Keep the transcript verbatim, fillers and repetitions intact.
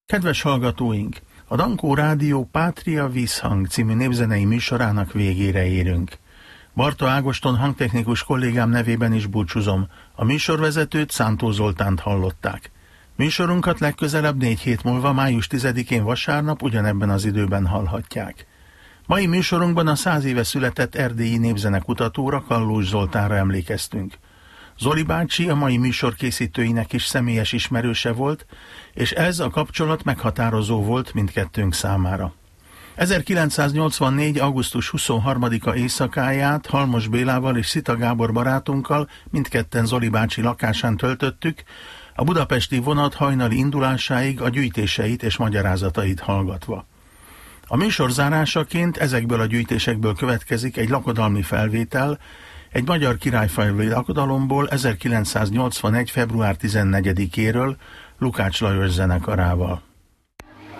Kedves hallgatóink! A Dankó Rádió Pátria Vízhang című népzenei műsorának végére érünk. Barta Ágoston hangtechnikus kollégám nevében is búcsúzom. A műsorvezetőt, Szántó Zoltánt hallották. Műsorunkat legközelebb négy hét múlva, május tizedikén vasárnap ugyanebben az időben hallhatják. Mai műsorunkban a száz éve született erdélyi népzenekutatóra, Kallós Zoltánra emlékeztünk. Zoli bácsi a mai műsor készítőinek is személyes ismerőse volt, és ez a kapcsolat meghatározó volt mindkettőnk számára. ezerkilencszáznyolcvannégy. augusztus huszonharmadika éjszakáját Halmos Bélával és Szita Gábor barátunkkal mindketten Zoli bácsi lakásán töltöttük, a budapesti vonat hajnali indulásáig a gyűjtéseit és magyarázatait hallgatva. A műsor zárásaként ezekből a gyűjtésekből következik egy lakodalmi felvétel, egy magyar királyfalusi lakodalomból ezerkilencszáznyolcvanegy. február tizennegyedikéről Lukács Lajos zenekarával.